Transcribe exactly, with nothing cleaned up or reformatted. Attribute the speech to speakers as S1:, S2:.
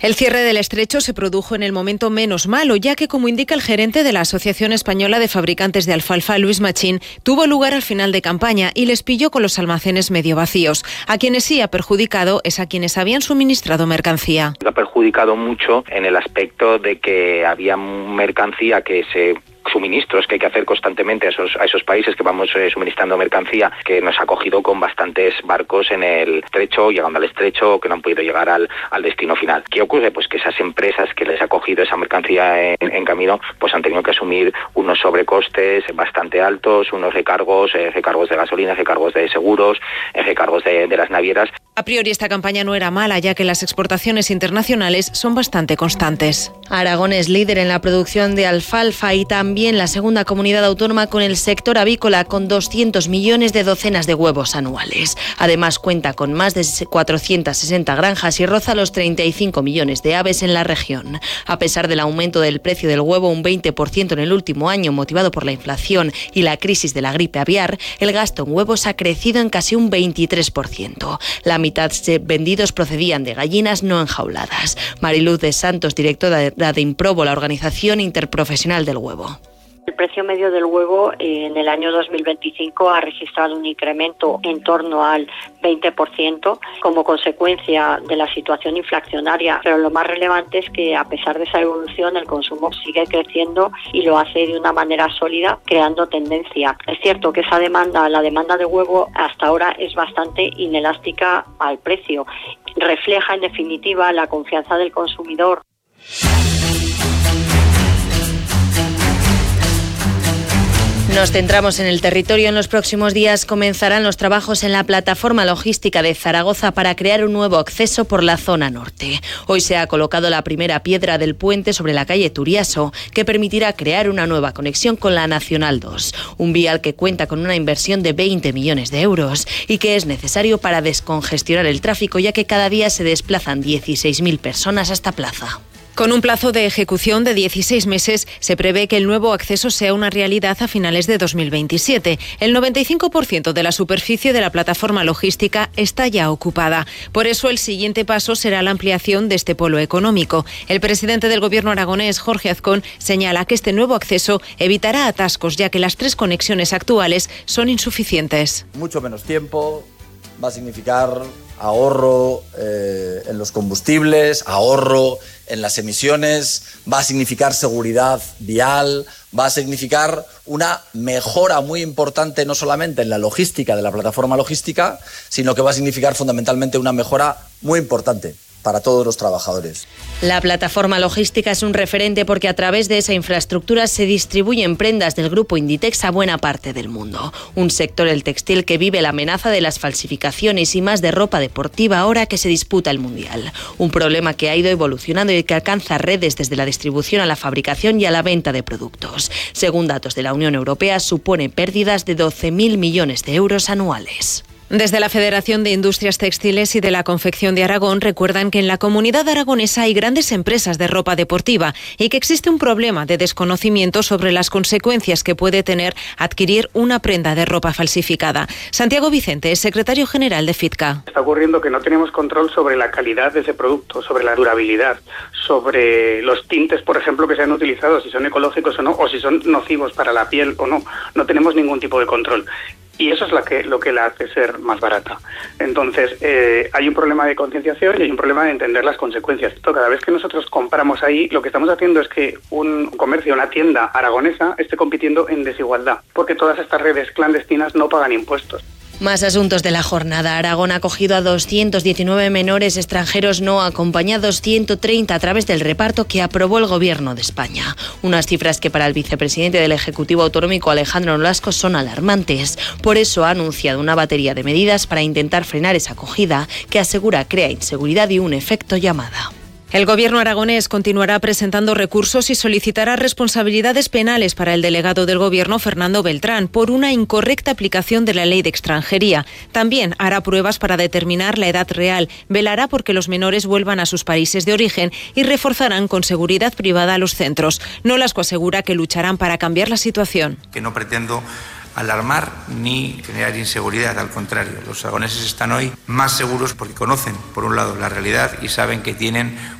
S1: El cierre del estrecho se produjo en el momento menos malo, ya que, como indica el gerente de la Asociación Española de Fabricantes de Alfalfa, Luis Machín, tuvo lugar al final de campaña y les pilló con los almacenes medio vacíos. A quienes sí ha perjudicado es a quienes habían suministrado mercancía.
S2: Ha perjudicado mucho en el aspecto de que había mercancía que se... suministros que hay que hacer constantemente a esos, a esos países que vamos eh, suministrando mercancía, que nos ha cogido con bastantes barcos en el estrecho, llegando al estrecho, que no han podido llegar al, al destino final. ¿Qué ocurre? Pues que esas empresas que les ha cogido esa mercancía en, en camino, pues han tenido que asumir unos sobrecostes bastante altos, unos recargos, eh, recargos de gasolina, recargos de seguros, eh, recargos de, de las navieras.
S1: A priori esta campaña no era mala, ya que las exportaciones internacionales son bastante constantes.
S3: Aragón es líder en la producción de alfalfa y también la segunda comunidad autónoma con el sector avícola, con doscientos millones de docenas de huevos anuales. Además cuenta con más de cuatrocientas sesenta granjas y roza los treinta y cinco millones de aves en la región. A pesar del aumento del precio del huevo, un veinte por ciento en el último año, motivado por la inflación y la crisis de la gripe aviar, el gasto en huevos ha crecido en casi un veintitrés por ciento. La mitad de vendidos procedían de gallinas no enjauladas. Mariluz de Santos, directora de Improbo, la organización interprofesional del huevo.
S4: El precio medio del huevo en el año dos mil veinticinco ha registrado un incremento en torno al veinte por ciento como consecuencia de la situación inflacionaria, pero lo más relevante es que a pesar de esa evolución el consumo sigue creciendo y lo hace de una manera sólida, creando tendencia. Es cierto que esa demanda, la demanda de huevo hasta ahora es bastante inelástica al precio. Refleja en definitiva la confianza del consumidor.
S3: Nos centramos en el territorio. En los próximos días comenzarán los trabajos en la plataforma logística de Zaragoza para crear un nuevo acceso por la zona norte. Hoy se ha colocado la primera piedra del puente sobre la calle Turiaso, que permitirá crear una nueva conexión con la Nacional dos, un vial que cuenta con una inversión de veinte millones de euros y que es necesario para descongestionar el tráfico, ya que cada día se desplazan dieciséis mil personas a esta plaza.
S1: Con un plazo de ejecución de dieciséis meses, se prevé que el nuevo acceso sea una realidad a finales de dos mil veintisiete. El noventa y cinco por ciento de la superficie de la plataforma logística está ya ocupada. Por eso, el siguiente paso será la ampliación de este polo económico. El presidente del Gobierno aragonés, Jorge Azcón, señala que este nuevo acceso evitará atascos, ya que las tres conexiones actuales son insuficientes.
S5: Mucho menos tiempo va a significar ahorro eh, en los combustibles, ahorro en las emisiones, va a significar seguridad vial, va a significar una mejora muy importante no solamente en la logística de la plataforma logística, sino que va a significar fundamentalmente una mejora muy importante para todos los trabajadores.
S3: La plataforma logística es un referente porque a través de esa infraestructura se distribuyen prendas del grupo Inditex a buena parte del mundo. Un sector, el textil, que vive la amenaza de las falsificaciones y más de ropa deportiva ahora que se disputa el Mundial. Un problema que ha ido evolucionando y que alcanza redes desde la distribución a la fabricación y a la venta de productos. Según datos de la Unión Europea, supone pérdidas de doce mil millones de euros anuales.
S1: Desde la Federación de Industrias Textiles y de la Confección de Aragón recuerdan que en la comunidad aragonesa hay grandes empresas de ropa deportiva y que existe un problema de desconocimiento sobre las consecuencias que puede tener adquirir una prenda de ropa falsificada. Santiago Vicente es secretario general de FITCA.
S6: Está ocurriendo que no tenemos control sobre la calidad de ese producto, sobre la durabilidad, sobre los tintes, por ejemplo, que se han utilizado, si son ecológicos o no, o si son nocivos para la piel o no. No tenemos ningún tipo de control. Y eso es lo que, lo que la hace ser más barata. Entonces, eh, hay un problema de concienciación y hay un problema de entender las consecuencias. Esto, cada vez que nosotros compramos ahí, lo que estamos haciendo es que un comercio, una tienda aragonesa, esté compitiendo en desigualdad, porque todas estas redes clandestinas no pagan impuestos.
S3: Más asuntos de la jornada. Aragón ha acogido a doscientos diecinueve menores extranjeros no acompañados, ciento treinta a través del reparto que aprobó el Gobierno de España. Unas cifras que para el vicepresidente del Ejecutivo Autonómico, Alejandro Nolasco, son alarmantes. Por eso ha anunciado una batería de medidas para intentar frenar esa acogida que asegura crea inseguridad y un efecto llamada.
S1: El Gobierno aragonés continuará presentando recursos y solicitará responsabilidades penales para el delegado del Gobierno, Fernando Beltrán, por una incorrecta aplicación de la ley de extranjería. También hará pruebas para determinar la edad real, velará porque los menores vuelvan a sus países de origen y reforzarán con seguridad privada los centros. Nolasco asegura que lucharán para cambiar la situación.
S7: Que no pretendo alarmar ni generar inseguridad, al contrario, los aragoneses están hoy más seguros porque conocen, por un lado, la realidad y saben que tienen